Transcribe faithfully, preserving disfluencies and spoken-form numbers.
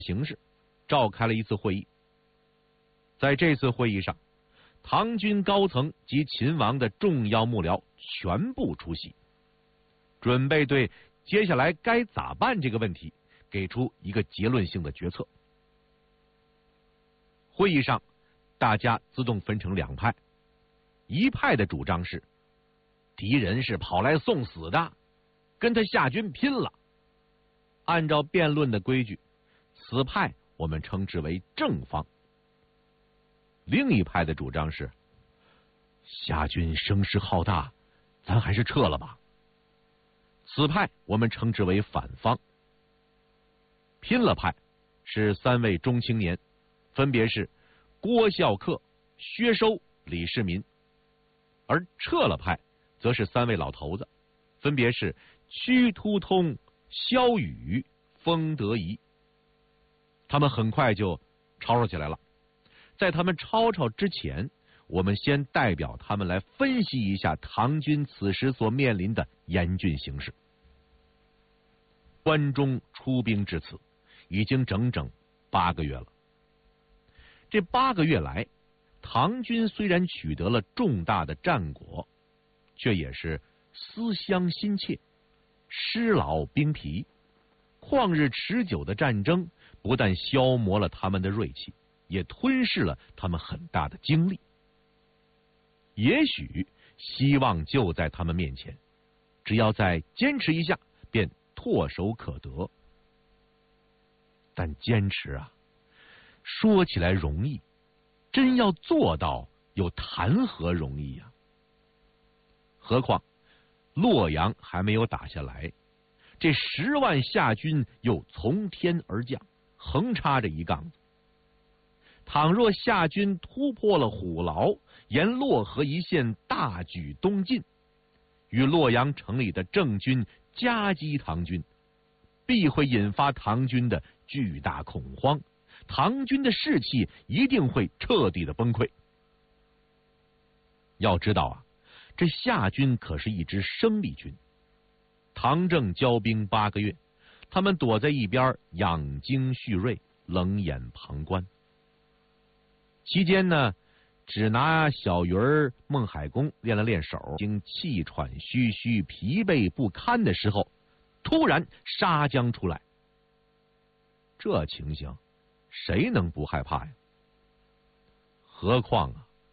形势，召开了一次会议。在这次会议上，唐军高层及秦王的重要幕僚全部出席，准备对接下来该咋办这个问题给出一个结论性的决策。会议上，大家自动分成两派，一派的主张是敌人是跑来送死的，跟他夏军拼了。按照辩论的规矩，此派我们称之为正方。另一派的主张是夏军声势浩大，咱还是撤了吧。此派我们称之为反方。拼了派是三位中青年，分别是郭孝恪、薛收、李世民；而撤了派则是三位老头子，分别是屈突通、萧雨、封德仪。他们很快就吵吵起来了。在他们吵吵之前，我们先代表他们来分析一下唐军此时所面临的严峻形势。关中出兵至此，已经整整八个月了。这八个月来，唐军虽然取得了重大的战果，却也是思乡心切，失老兵疲。旷日持久的战争不但消磨了他们的锐气，也吞噬了他们很大的精力。也许希望就在他们面前，只要再坚持一下，便唾手可得。但坚持啊，说起来容易，真要做到又谈何容易呀、啊？何况洛阳还没有打下来，这十万夏军又从天而降，横插着一杠子。倘若夏军突破了虎牢，沿洛河一线大举东进，与洛阳城里的郑军夹击唐军，必会引发唐军的巨大恐慌，唐军的士气一定会彻底的崩溃。要知道啊，这夏军可是一支生力军，唐郑交兵八个月，他们躲在一边养精蓄锐，冷眼旁观。期间呢，只拿小鱼儿孟海公练了练手，经气喘吁吁、疲惫不堪的时候，突然杀将出来。这情形，谁能不害怕呀？何况啊，